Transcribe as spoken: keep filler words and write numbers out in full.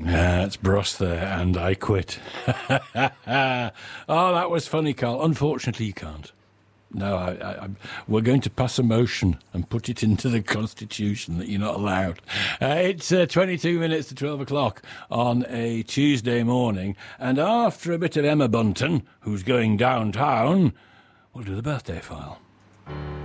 Yeah, it's Bros there, and I quit. Oh, that was funny, Carl. Unfortunately, you can't. No, I, I, we're going to pass a motion and put it into the Constitution that you're not allowed. Uh, it's uh, twenty-two minutes to twelve o'clock on a Tuesday morning, and after a bit of Emma Bunton, who's going downtown, we'll do the birthday file.